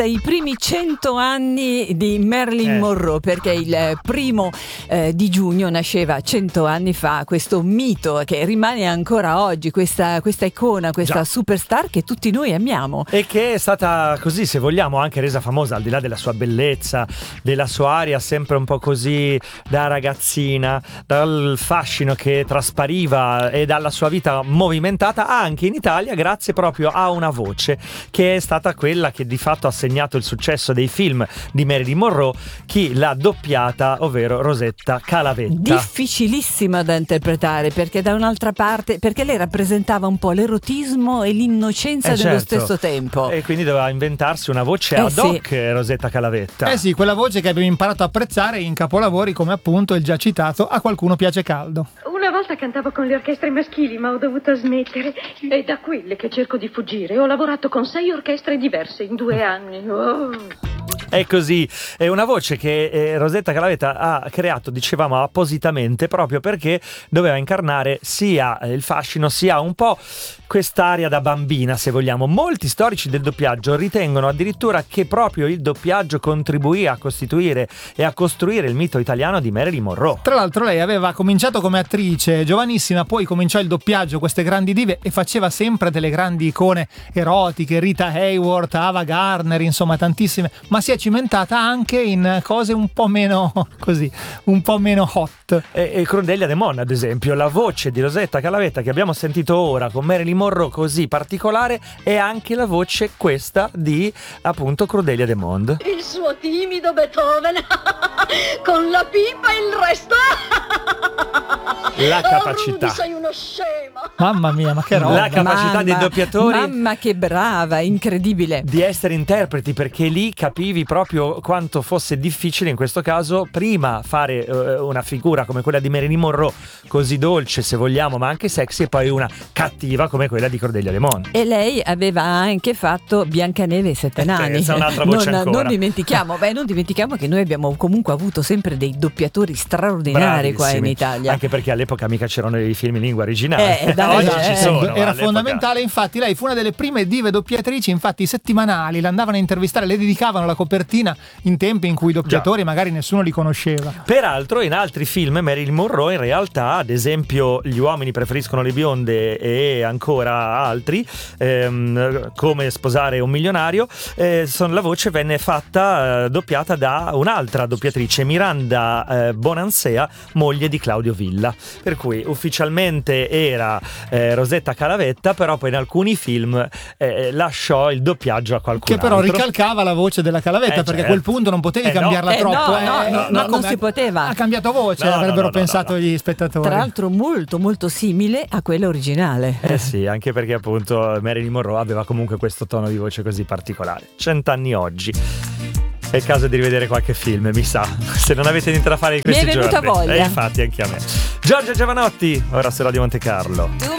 festa i primi 100 anni di Marilyn Monroe, perché il 1 di giugno nasceva 100 anni fa questo mito che rimane ancora oggi, questa icona, questa superstar che tutti noi amiamo. E che è stata così, se vogliamo, anche resa famosa, al di là della sua bellezza, della sua aria sempre un po' così da ragazzina, dal fascino che traspariva e dalla sua vita movimentata, anche in Italia, grazie proprio a una voce che è stata quella che di fatto ha segnato il successo dei film di Marilyn Monroe. Chi l'ha doppiata, ovvero Rosetta Calavetta. Difficilissima da interpretare, perché da un'altra parte, perché lei rappresentava un po' l'erotismo e l'innocenza dello stesso tempo, e quindi doveva inventarsi una voce ad hoc. Rosetta Calavetta. Sì, quella voce che abbiamo imparato a apprezzare in capolavori come appunto il già citato A qualcuno piace caldo. Una volta cantavo con le orchestre maschili, ma ho dovuto smettere. È da quelle che cerco di fuggire. Ho lavorato con 6 orchestre diverse in 2 anni. È così, è una voce che Rosetta Calavetta ha creato, dicevamo, appositamente, proprio perché doveva incarnare sia il fascino sia un po' quest'aria da bambina, se vogliamo. Molti storici del doppiaggio ritengono addirittura che proprio il doppiaggio contribuì a costituire e a costruire il mito italiano di Marilyn Monroe. Tra l'altro lei aveva cominciato come attrice giovanissima, poi cominciò il doppiaggio, queste grandi dive, e faceva sempre delle grandi icone erotiche, Rita Hayworth, Ava Gardner, insomma tantissime, ma si è cimentata anche in cose un po' meno così, un po' meno hot. E Cordelia De Mon, ad esempio, la voce di Rosetta Calavetta che abbiamo sentito ora con Marilyn Monroe così particolare, è anche la voce questa di appunto Cordelia De Mon. Il suo timido Beethoven con la pipa e il resto. La capacità. Rudy, sei uno scemo. Mamma mia, ma che roba. La capacità dei doppiatori. Mamma che brava, incredibile. Di essere interpreti, perché lì capivi proprio quanto fosse difficile in questo caso prima fare una figura come quella di Marilyn Monroe, così dolce se vogliamo ma anche sexy, e poi una cattiva come quella di Cordelia De Mon. E lei aveva anche fatto Biancaneve e i 7 nani. Un'altra voce ancora. Non dimentichiamo che noi abbiamo comunque avuto sempre dei doppiatori straordinari qua in Italia. Anche perché all'epoca mica c'erano i film in lingua originale. Oggi ci sono. Era all'epoca fondamentale, infatti lei fu una delle prime dive doppiatrici, infatti i settimanali l'andavano a intervistare, le dedicavano la copertina in tempi in cui i doppiatori magari nessuno li conosceva. Peraltro in altri film Marilyn Monroe in realtà, ad esempio Gli uomini preferiscono le bionde e ancora altri, come Sposare un milionario, la voce venne fatta doppiata da un'altra doppiatrice, Miranda Bonansea, moglie di Claudio Villa, per cui ufficialmente era Rosetta Calavetta, però poi in alcuni film lasciò il doppiaggio a qualcun altro, che però altro, ricalcava la voce della Calavetta, perché a quel punto non potevi cambiarla troppo. Non si poteva. Ha cambiato voce, avrebbero pensato gli spettatori. Tra l'altro molto molto simile a quella originale. Sì, anche perché appunto Marilyn Monroe aveva comunque questo tono di voce così particolare. 100 anni oggi. È il caso di rivedere qualche film, mi sa. Se non avete niente da fare in questi giorni. Mi è venuta voglia. Infatti anche a me. Giorgia Giovanotti, ora su Radio Monte Carlo.